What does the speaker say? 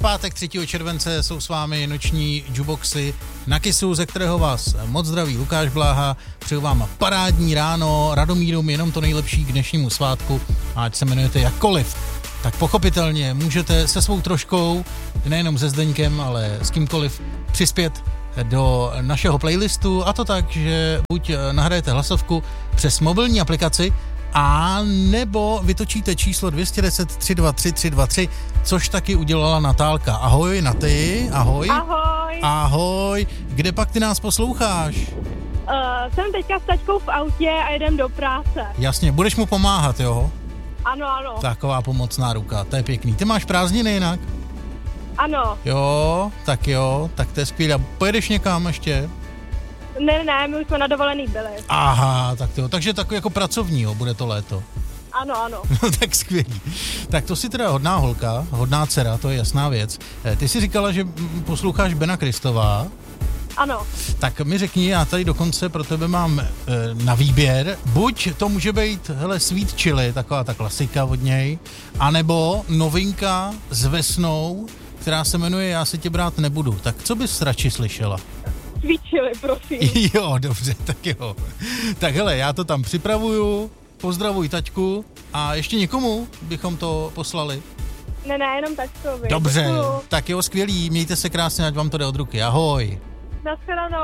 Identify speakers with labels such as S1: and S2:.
S1: pátek 3. července jsou s vámi noční jukeboxy na Kissu, ze kterého vás moc zdraví Lukáš Bláha. Přeju vám parádní ráno, Radomírům jenom to nejlepší k dnešnímu svátku, a ať se jmenujete jakkoliv, tak pochopitelně můžete se svou troškou, nejenom se Zdeňkem, ale s kýmkoliv přispět do našeho playlistu, a to tak, že buď nahrajete hlasovku přes mobilní aplikaci, a nebo vytočíte číslo 210 323 323, což taky udělala Natálka. Ahoj Naty, ahoj.
S2: Ahoj.
S1: Ahoj, kde pak ty nás posloucháš?
S2: Jsem teďka s taťkou v autě a jedem do práce.
S1: Jasně, budeš mu pomáhat, jo?
S2: Ano.
S1: Taková pomocná ruka, to je pěkný. Ty máš prázdniny jinak?
S2: Ano.
S1: Jo, tak to je skvělé. Pojedeš někam ještě?
S2: Ne, my už jsme na dovolený byli.
S1: Aha, tak to, takže takový jako pracovního bude to léto.
S2: Ano.
S1: No tak skvělý. Tak to si teda hodná holka, hodná dcera, to je jasná věc. Ty si říkala, že posloucháš Bena Kristová.
S2: Ano.
S1: Tak mi řekni, já tady dokonce pro tebe mám na výběr, buď to může být, hele, Sweet Chili, taková ta klasika od něj, anebo novinka s Vesnou, která se jmenuje Já se tě brát nebudu. Tak co bys radši slyšela?
S2: Sweet Chili, prosím.
S1: Jo, dobře, tak jo. Tak hele, já to tam připravuju, pozdravuj taťku a ještě někomu bychom to poslali.
S2: Ne, jenom tačkovi.
S1: Dobře, tak jo, skvělý, mějte se krásně, ať vám to jde od ruky, ahoj.
S2: Naschledanou.